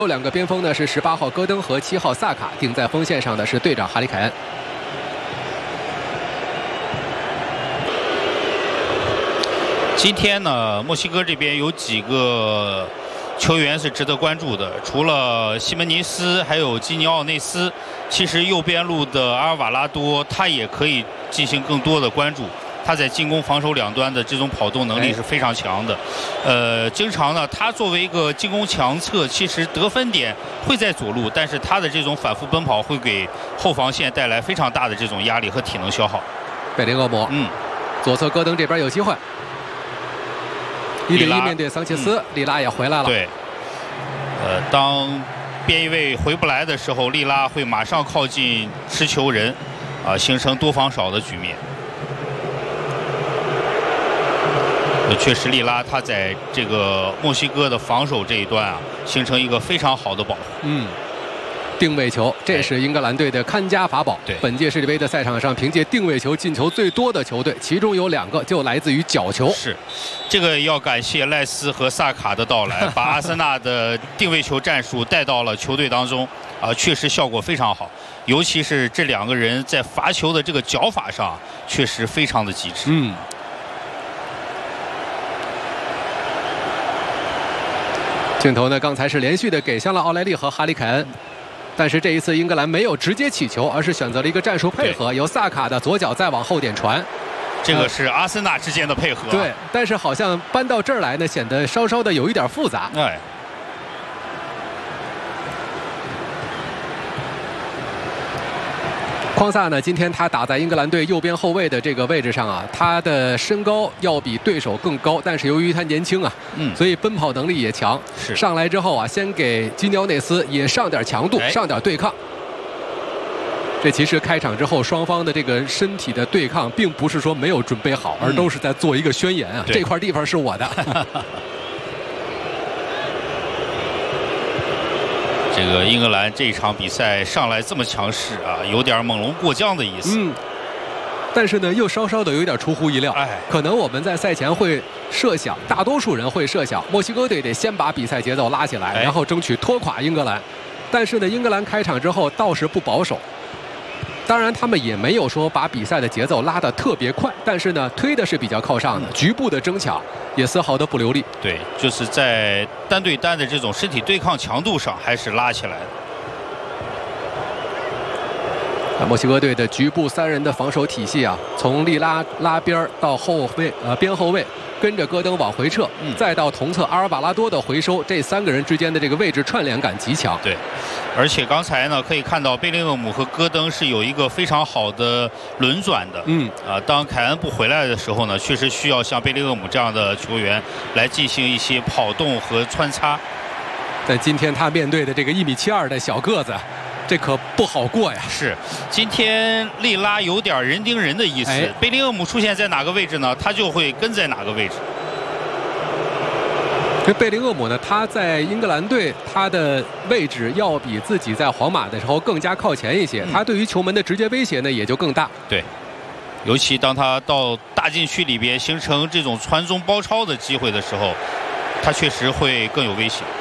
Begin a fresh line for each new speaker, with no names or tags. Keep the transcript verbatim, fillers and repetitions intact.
后两个边锋呢是十八号戈登和七号萨卡，顶在锋线上的是队长哈里凯恩。
今天呢，墨西哥这边有几个球员是值得关注的，除了西门尼斯，还有基尼奥内斯。其实右边路的阿尔瓦拉多，他也可以进行更多的关注。他在进攻、防守两端的这种跑动能力是非常强的。呃，经常呢，他作为一个进攻强侧，其实得分点会在左路，但是他的这种反复奔跑会给后防线带来非常大的这种压力和体能消耗。
贝林厄姆，嗯，左侧戈登这边有机会。一对一面对桑切斯，嗯、利拉也回来了。
对，呃，当边翼位回不来的时候，利拉会马上靠近持球人，啊、呃，形成多防少的局面。呃，确实，利拉他在这个墨西哥的防守这一端啊，形成一个非常好的保护。
嗯。定位球，这是英格兰队的看家法宝。
对，
本届世界杯的赛场上，凭借定位球进球最多的球队，其中有两个就来自于角球。
是，这个要感谢赖斯和萨卡的到来，把阿森纳的定位球战术带到了球队当中，啊、呃，确实效果非常好。尤其是这两个人在罚球的这个脚法上，确实非常的极致。
嗯。镜头呢，刚才是连续的给向了奥莱利和哈里凯恩。但是这一次英格兰没有直接起球，而是选择了一个战术配合，由萨卡的左脚再往后点传。
这个是阿森纳之间的配合、啊。
对，但是好像搬到这儿来呢，显得稍稍的有一点复杂。
哎。
匡萨呢，今天他打在英格兰队右边后卫的这个位置上啊，他的身高要比对手更高，但是由于他年轻啊，嗯，所以奔跑能力也强。
是
上来之后啊，先给基尼奥内斯也上点强度，上点对抗。这其实开场之后，双方的这个身体的对抗，并不是说没有准备好，而都是在做一个宣言啊，这块地方是我的。
这个英格兰这一场比赛上来这么强势啊，有点猛龙过江的意思。
嗯，但是呢，又稍稍的有点出乎意料。
哎，
可能我们在赛前会设想，大多数人会设想，墨西哥队得先把比赛节奏拉起来，然后争取拖垮英格兰。但是呢，英格兰开场之后倒是不保守。当然，他们也没有说把比赛的节奏拉得特别快，但是呢，推的是比较靠上的，局部的争抢也丝毫的不流利。
对，就是在单对单的这种身体对抗强度上，还是拉起来的。
墨西哥队的局部三人的防守体系啊，从利拉拉边到后卫呃边后卫，跟着戈登往回撤，嗯、再到同侧阿尔瓦拉多的回收，这三个人之间的这个位置串联感极强。
对，而且刚才呢可以看到贝林厄姆和戈登是有一个非常好的轮转的。嗯啊、呃，当凯恩不回来的时候呢，确实需要像贝林厄姆这样的球员来进行一些跑动和穿插。
但今天他面对的这个一米七二的小个子。这可不好过呀！
是，今天利拉有点人盯人的意思。哎、贝林厄姆出现在哪个位置呢？他就会跟在哪个位置。
这贝林厄姆呢，他在英格兰队他的位置要比自己在皇马的时候更加靠前一些，嗯、他对于球门的直接威胁呢也就更大。
对，尤其当他到大禁区里边形成这种传中包抄的机会的时候，他确实会更有威胁。